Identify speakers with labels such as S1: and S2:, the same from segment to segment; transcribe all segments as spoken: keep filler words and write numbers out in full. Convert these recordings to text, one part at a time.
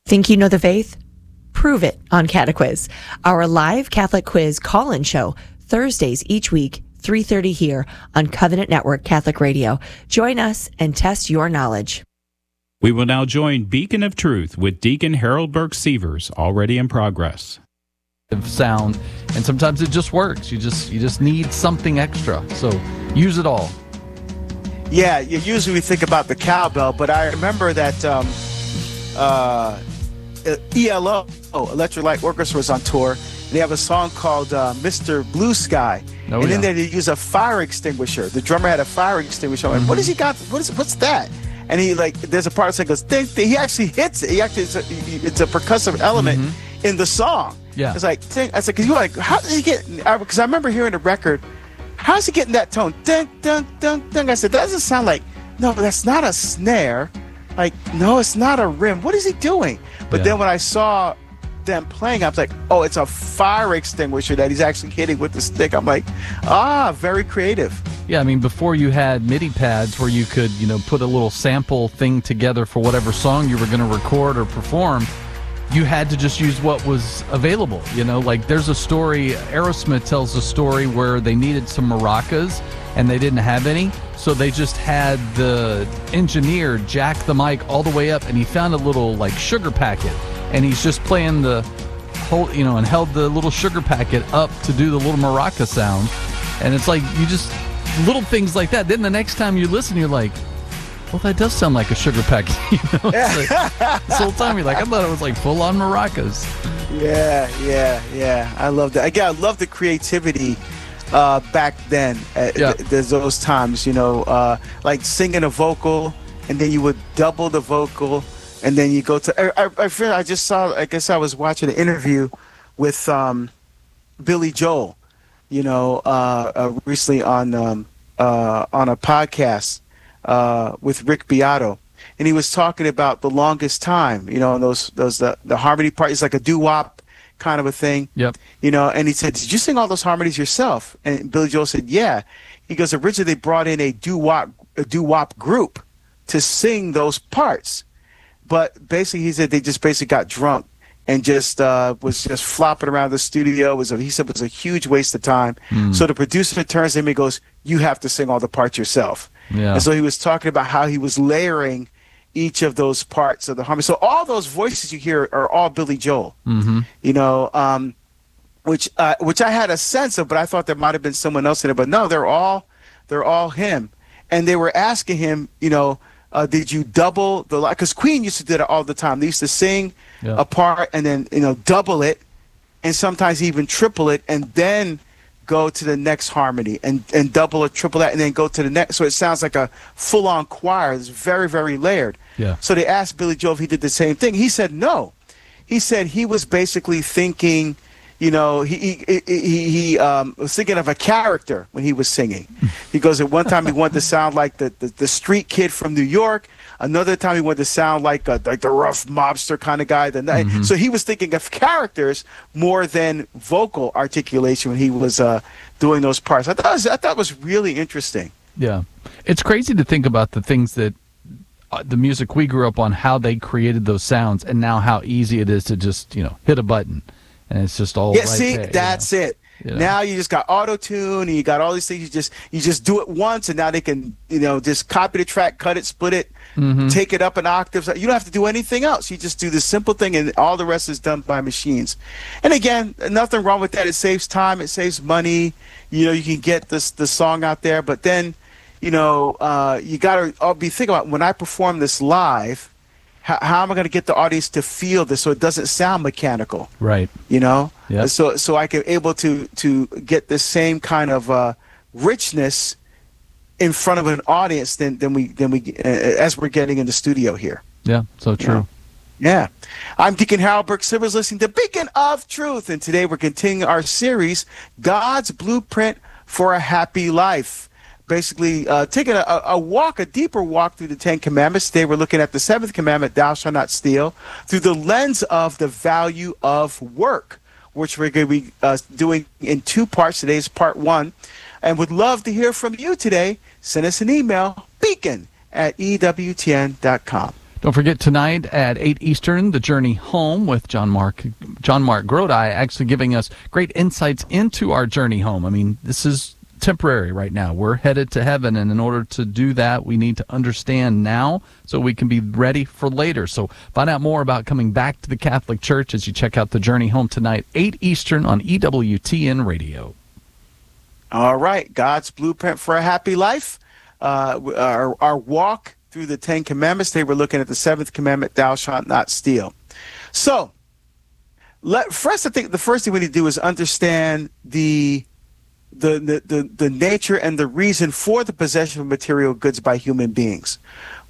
S1: Think you know the faith? Prove it on Catequiz, our live Catholic quiz call-in show, Thursdays each week, three thirty here on Covenant Network Catholic Radio. Join us and test your knowledge.
S2: We will now join Beacon of Truth with Deacon Harold Burke Sievers, already in progress.
S3: Sound, and sometimes it just works. You just you just need something extra, so use it all.
S4: Yeah, you usually we think about the cowbell, but I remember that um, uh, E L O, Electric Light Orchestra, was on tour. They have a song called uh, Mister Blue Sky,
S3: oh,
S4: and
S3: yeah.
S4: in there they use a fire extinguisher. The drummer had a fire extinguisher. I'm like,
S3: Mm-hmm.
S4: what has he got? What is what's that? And he like, there's a part that goes, ding, ding. He actually hits it. He actually, it's a, it's a percussive element
S3: Mm-hmm.
S4: in the song.
S3: Yeah.
S4: It's like, ding. I said, because you're like, how did he get? Because I remember hearing the record. How's he getting that tone? Ding, ding, ding, ding. I said, that doesn't sound like. No, that's not a snare. Like, no, it's not a rim. What is he doing? But
S3: Yeah.
S4: then when I saw them playing, I was like, oh, it's a fire extinguisher that he's actually hitting with the stick. I'm like, ah, very creative.
S3: Yeah, I mean, before you had MIDI pads where you could, you know, put a little sample thing together for whatever song you were going to record or perform, you had to just use what was available. You know, like there's a story, Aerosmith tells a story where they needed some maracas and they didn't have any, so they just had the engineer jack the mic all the way up, and he found a little like sugar packet, and he's just playing the whole, you know, and held the little sugar packet up to do the little maraca sound. And it's like, you just, little things like that. Then the next time you listen, you're like, well, that does sound like a sugar packet. You know, it's like, this whole time you're like, I thought it was like full on maracas.
S4: Yeah, yeah, yeah. I love that. Again, I love the creativity uh, back then. Uh,
S3: Yeah.
S4: th- there's those times, you know, uh, like singing a vocal, and then you would double the vocal, and then you go to. I, I, I feel I just saw. I guess I was watching an interview with um, Billy Joel, you know, uh, uh, recently on um, uh, on a podcast uh, with Rick Beato. And he was talking about the longest time, you know, and those those the, the harmony part is like a doo-wop kind of a thing.
S3: Yep.
S4: You know, and he said, did you sing all those harmonies yourself? And Billy Joel said, yeah. He goes, originally they brought in a doo-wop a doo-wop group to sing those parts. But basically he said they just basically got drunk and just uh, was just flopping around the studio. It was a, he said it was a huge waste of time.
S3: Mm.
S4: So the producer turns to him and goes, you have to sing all the parts yourself.
S3: Yeah.
S4: And so he was talking about how he was layering each of those parts of the harmony. So all those voices you hear are all Billy Joel,
S3: Mm-hmm.
S4: you know, um, which uh, which I had a sense of, but I thought there might have been someone else in it. But no, they're all they're all him. And they were asking him, you know, uh, did you double the line? Because Queen used to do that all the time. They used to sing
S3: Yeah.
S4: a part and then, you know, double it, and sometimes even triple it, and then go to the next harmony and, and double or triple that, and then go to the next. So it sounds like a full-on choir. It's very, very layered.
S3: Yeah.
S4: So they asked Billy Joel if he did the same thing. He said no. He said he was basically thinking, you know, he he he, he um, was thinking of a character when he was singing. He goes, at one time he wanted to sound like the, the, the street kid from New York. Another time he wanted to sound like a, like the rough mobster kind of guy. The,
S3: Mm-hmm.
S4: So he was thinking of characters more than vocal articulation when he was uh, doing those parts. I thought it was, I thought it was really interesting.
S3: Yeah. It's crazy to think about the things that uh, the music we grew up on, how they created those sounds, and now how easy it is to just, you know, hit a button and it's just all
S4: Yeah,
S3: right
S4: see,
S3: there, you
S4: that's
S3: know?
S4: it.
S3: You know?
S4: Now you just got auto-tune and you got all these things. You just you just do it once, and now they can, you know, just copy the track, cut it, split it,
S3: Mhm.
S4: take it up an octave. You don't have to do anything else. You just do the simple thing, and all the rest is done by machines. And again, nothing wrong with that. It saves time. It saves money. You know, you can get this the song out there. But then, you know, uh, you got to I'll be thinking about when I perform this live, how, how am I going to get the audience to feel this so it doesn't sound mechanical?
S3: Right.
S4: You know,
S3: Yeah.
S4: so so I can able to to get the same kind of uh, richness in front of an audience than than we than we uh, as we're getting in the studio here.
S3: Yeah, so true.
S4: Yeah. I'm Deacon Harold Burke Sievers, listening to Beacon of Truth, and today we're continuing our series, God's Blueprint for a Happy Life. Basically, uh, taking a, a walk, a deeper walk through the Ten Commandments. Today we're looking at the seventh commandment, thou shalt not steal, through the lens of the value of work, which we're going to be uh, doing in two parts. Today is part one. And would love to hear from you today. Send us an email, beacon at E W T N dot com.
S3: Don't forget tonight at eight Eastern, The Journey Home with John Mark John Mark Grodi, actually giving us great insights into our journey home. I mean, this is temporary right now. We're headed to heaven, and in order to do that, we need to understand now so we can be ready for later. So find out more about coming back to the Catholic Church as you check out The Journey Home tonight, eight Eastern on E W T N Radio.
S4: All right, God's blueprint for a happy life. Uh, our, our walk through the Ten Commandments. They were looking at the seventh commandment, thou shalt not steal. So, let, first, I think the first thing we need to do is understand the, the, the, the, the nature and the reason for the possession of material goods by human beings.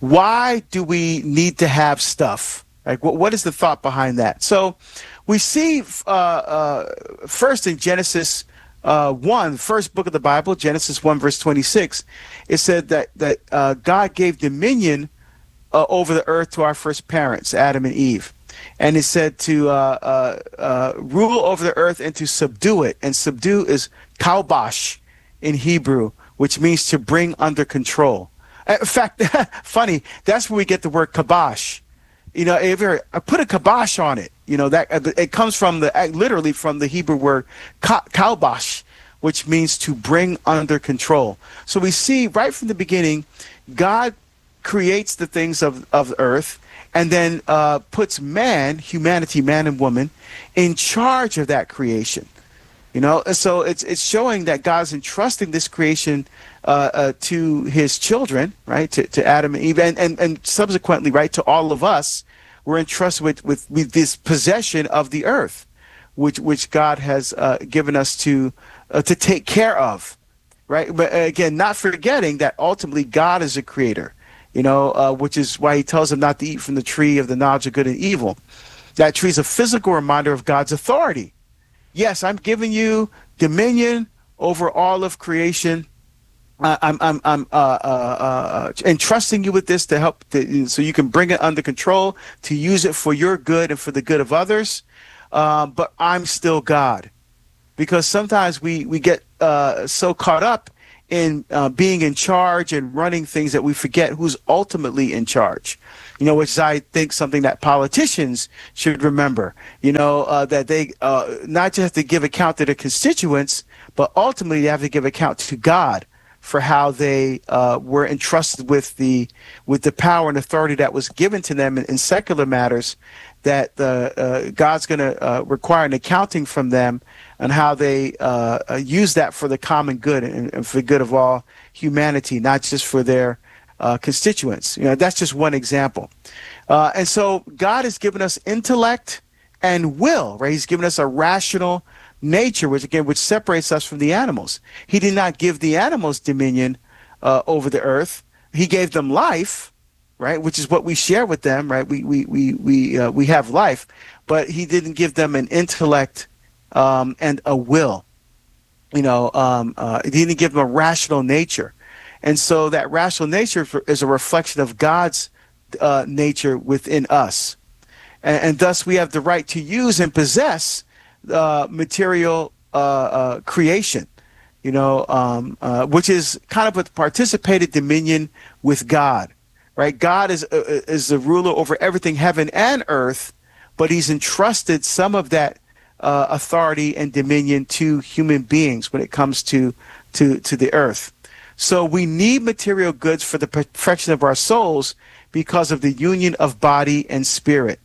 S4: Why do we need to have stuff? Like, what, what is the thought behind that? So, we see uh, uh, first in Genesis Uh, one, first book of the Bible, Genesis one, verse twenty-six, it said that that uh, God gave dominion uh, over the earth to our first parents, Adam and Eve, and it said to uh, uh, uh, rule over the earth and to subdue it. And subdue is kalbash in Hebrew, which means to bring under control. In fact, funny, that's where we get the word kibosh. You know, if you're, I put a kibosh on it. You know, that it comes from the literally from the Hebrew word kalbash, which means to bring under control. So we see right from the beginning, God creates the things of of the earth, and then uh, puts man, humanity, man and woman, in charge of that creation. You know, so it's it's showing that God's entrusting this creation uh, uh, to His children, right, to, to Adam and Eve, and, and and subsequently, right, to all of us. We're entrusted with, with, with this possession of the earth, which which God has uh, given us to uh, to take care of, right? But again, not forgetting that ultimately God is a creator, you know, uh, which is why He tells them not to eat from the tree of the knowledge of good and evil. That tree is a physical reminder of God's authority. Yes, I'm giving you dominion over all of creation. Uh, I'm I'm I'm uh, uh, uh, entrusting you with this to help, to, so you can bring it under control, to use it for your good and for the good of others. Uh, but I'm still God, because sometimes we we get uh, so caught up in uh, being in charge and running things that we forget who's ultimately in charge. You know, which is, I think, something that politicians should remember. You know, uh, that they uh, not just have to give account to their constituents, but ultimately they have to give account to God for how they uh, were entrusted with the with the power and authority that was given to them in, in secular matters, that the, uh, God's going to uh, require an accounting from them on how they uh, uh, use that for the common good and, and for the good of all humanity, not just for their uh, constituents. You know, that's just one example. Uh, and so God has given us intellect and will, right? He's given us a rational nature, which again, which separates us from the animals. He did not give the animals dominion uh, over the earth. He gave them life, right, which is what we share with them, right? We we we we uh, we have life, but He didn't give them an intellect um, and a will. You know, um, uh, He didn't give them a rational nature, and so that rational nature is a reflection of God's uh, nature within us, and, and thus we have the right to use and possess Uh, material uh, uh, creation, you know, um, uh, which is kind of a participated dominion with God, right? God is uh, is the ruler over everything, heaven and earth, but He's entrusted some of that uh, authority and dominion to human beings when it comes to to to the earth. So we need material goods for the perfection of our souls because of the union of body and spirit.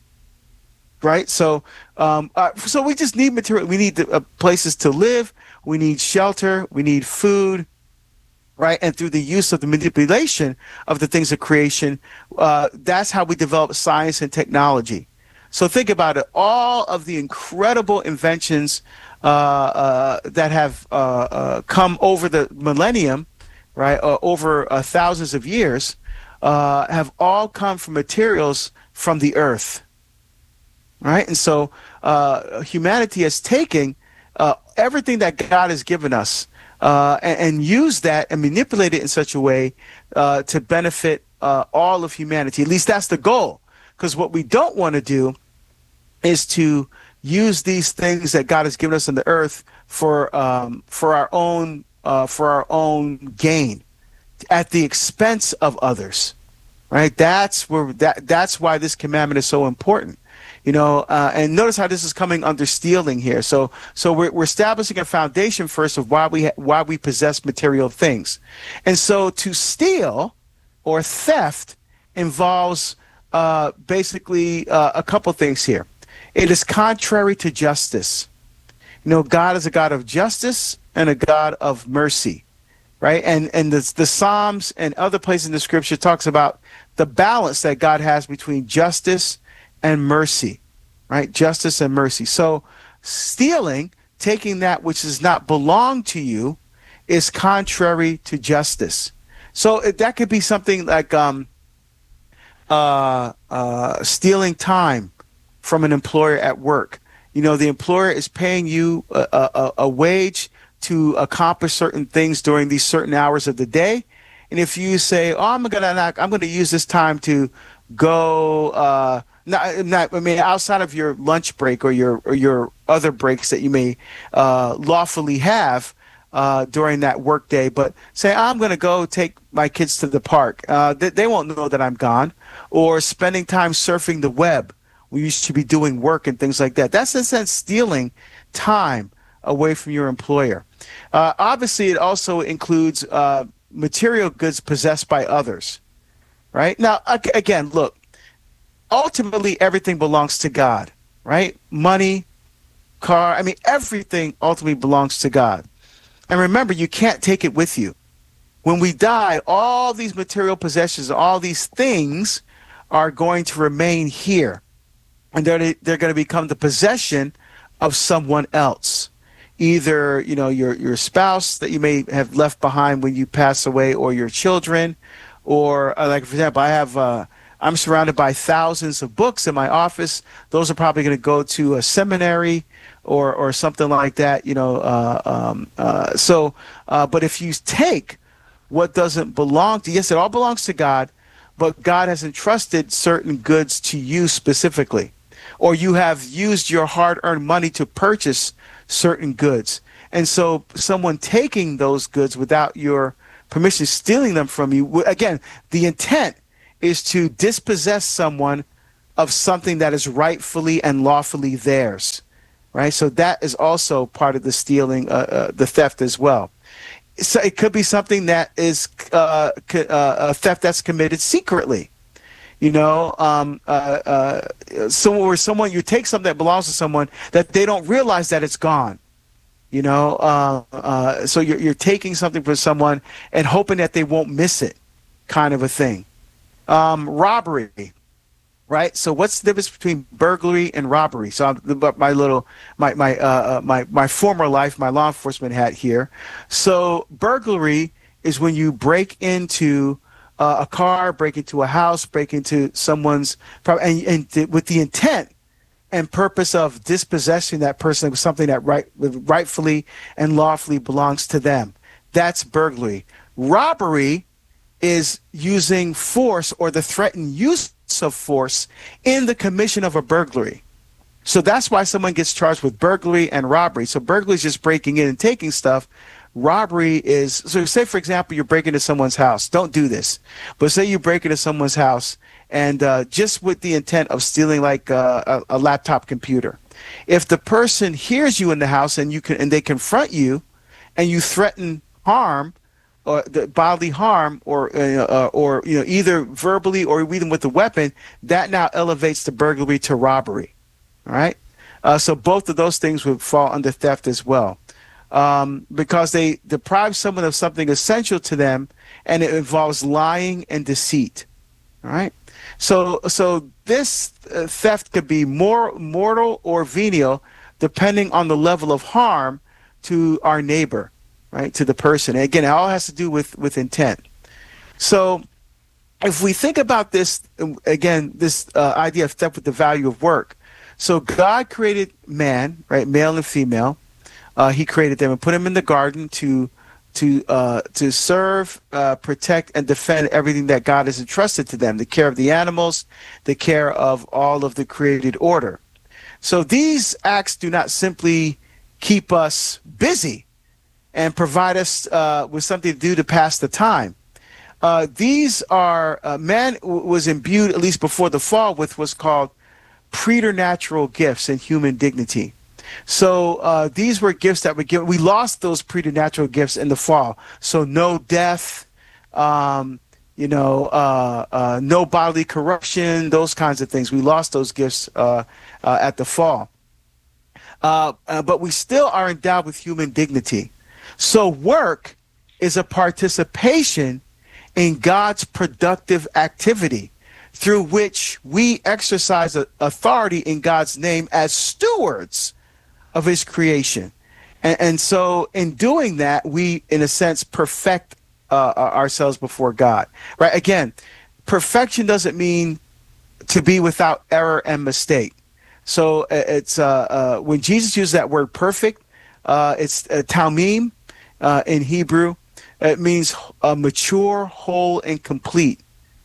S4: Right, so um, uh, so we just need material. We need the, uh, places to live. We need shelter. We need food, right? And through the use of the manipulation of the things of creation, uh, that's how we develop science and technology. So think about it. All of the incredible inventions uh, uh, that have uh, uh, come over the millennium, right, uh, over uh, thousands of years, uh, have all come from materials from the earth. Right, and so uh, humanity has taken uh, everything that God has given us uh, and, and used that and manipulated it in such a way uh, to benefit uh, all of humanity. At least that's the goal. Because what we don't want to do is to use these things that God has given us on the earth for um, for our own uh, for our own gain, at the expense of others. right? That's where that that's why this commandment is so important. You know, uh, and notice how this is coming under stealing here. So, so we're, we're establishing a foundation first of why we ha- why we possess material things, and so to steal or theft involves uh, basically uh, a couple things here. It is contrary to justice. You know, God is a God of justice and a God of mercy, right? And and the the Psalms and other places in the Scripture talks about the balance that God has between justice and mercy, right? Justice and mercy. So stealing, taking that which does not belong to you, is contrary to justice. So it, that could be something like um, uh, uh, stealing time from an employer at work. You know, the employer is paying you a, a, a wage to accomplish certain things during these certain hours of the day. And if you say, oh, I'm gonna I'm gonna use this time to go uh, Not, not, I mean, outside of your lunch break or your or your other breaks that you may uh, lawfully have uh, during that work day, but say, I'm going to go take my kids to the park. Uh, they, they won't know that I'm gone. Or spending time surfing the web. We used to be doing work and things like that. That's in a sense stealing time away from your employer. Uh, obviously, it also includes uh, material goods possessed by others. Right? Now, again, look. Ultimately, everything belongs to God, right? Money, car, I mean, everything ultimately belongs to God. And remember, you can't take it with you. When we die, all these material possessions, all these things are going to remain here. And they're, they're going to become the possession of someone else. Either, you know, your, your spouse that you may have left behind when you pass away, or your children, or uh, like, for example, I have... Uh, I'm surrounded by thousands of books in my office. Those are probably going to go to a seminary or or something like that, you know. Uh, um, uh, so, uh, but if you take what doesn't belong to, yes, it all belongs to God, but God has entrusted certain goods to you specifically, or you have used your hard-earned money to purchase certain goods, and so someone taking those goods without your permission, stealing them from you. Again, the intent is to dispossess someone of something that is rightfully and lawfully theirs, right? So that is also part of the stealing, uh, uh, the theft as well. So it could be something that is uh, uh, a theft that's committed secretly. You know, um, uh, uh, someone where someone you take something that belongs to someone that they don't realize that it's gone. You know, uh, uh, so you're you're taking something from someone and hoping that they won't miss it, kind of a thing. Um, robbery, right? So what's the difference between burglary and robbery? So I'm, my little, my my uh, my my former life, my law enforcement hat here. So burglary is when you break into uh, a car, break into a house, break into someone's property, and, and with the intent and purpose of dispossessing that person with something that right, rightfully and lawfully belongs to them. That's burglary. Robbery is using force or the threatened use of force in the commission of a burglary. So that's why someone gets charged with burglary and robbery. So burglary is just breaking in and taking stuff. Robbery is, so say, for example, you're breaking into someone's house. Don't do this. But say you break into someone's house and uh, just with the intent of stealing like uh, a, a laptop computer. If the person hears you in the house and you can, and they confront you and you threaten harm, or the bodily harm, or uh, or you know, either verbally or even with a weapon, that now elevates the burglary to robbery. All right, uh, so both of those things would fall under theft as well, um, because they deprive someone of something essential to them, and it involves lying and deceit. All right, so so this uh, theft could be more mortal or venial, depending on the level of harm to our neighbor. Right, to the person. And again, it all has to do with, with intent. So if we think about this, again, this uh, idea of theft with the value of work. So God created man, right, male and female. Uh, he created them and put them in the garden to to uh, to serve, uh, protect, and defend everything that God has entrusted to them, the care of the animals, the care of all of the created order. So these acts do not simply keep us busy and provide us uh, with something to do to pass the time. uh, these are, uh, man w- was imbued, at least before the fall, with what's called preternatural gifts and human dignity. So uh, these were gifts that were given. We lost those preternatural gifts in the fall. So no death, um, you know, uh, uh, no bodily corruption, those kinds of things. We lost those gifts uh, uh, at the fall. Uh, uh, but we still are endowed with human dignity. So work is a participation in God's productive activity through which we exercise a, authority in God's name as stewards of his creation. And, and so in doing that, we, in a sense, perfect uh, ourselves before God. Right? Again, perfection doesn't mean to be without error and mistake. So it's uh, uh, when Jesus used that word perfect, uh, it's uh, tamim uh, in Hebrew. It means uh, mature, whole, and complete.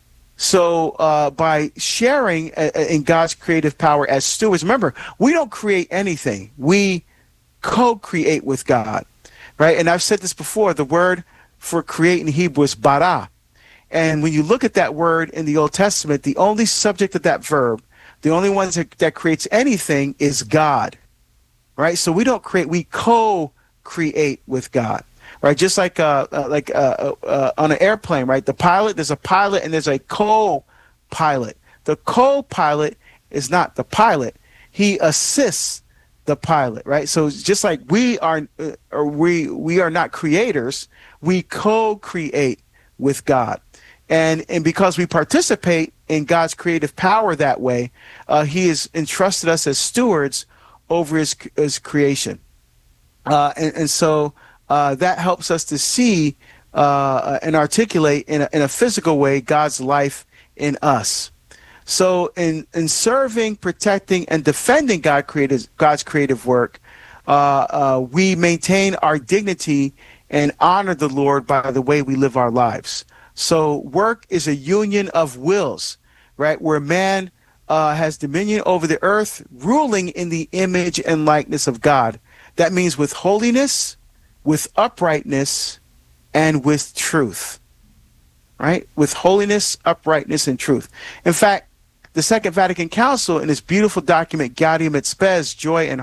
S4: So uh, by sharing uh, in God's creative power as stewards, remember, we don't create anything. We co-create with God, right? And I've said this before, the word for create in Hebrew is bara. And when you look at that word in the Old Testament, the only subject of that verb, the only one that, that creates anything is God, right? So we don't create, we co-create with God. Right, just like uh, uh, like uh, uh, on an airplane, right? The pilot, there's a pilot and there's a co-pilot. The co-pilot is not the pilot; he assists the pilot, right? So just like we are, uh, or we we are not creators, we co-create with God, and and because we participate in God's creative power that way, uh, He has entrusted us as stewards over His His creation, uh, and and so. Uh, that helps us to see uh, and articulate in a, in a physical way God's life in us. So in, in serving, protecting, and defending God created, God's creative work, uh, uh, we maintain our dignity and honor the Lord by the way we live our lives. So work is a union of wills, right, where man uh, has dominion over the earth, ruling in the image and likeness of God. That means with holiness, with uprightness, and with truth, right? With holiness, uprightness, and truth. In fact, the Second Vatican Council, in its beautiful document, Gaudium et Spes, Joy and